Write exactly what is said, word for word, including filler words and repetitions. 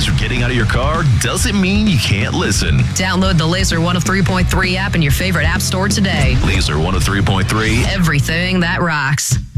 you're getting out of your car doesn't mean you can't listen. Download the Laser one oh three point three app in your favorite app store today. Laser one oh three point three. Everything that rocks.